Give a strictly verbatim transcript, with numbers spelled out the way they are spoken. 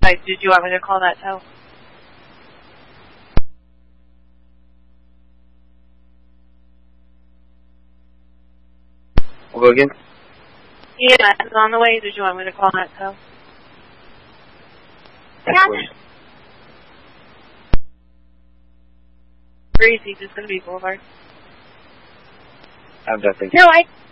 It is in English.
way. Did you want me to call that tow? We'll go again? Yeah, it's on the way. Did you want me to call that tow? Excellent. Breezy, just going to be Boulevard. I'm done, thank you. No, I...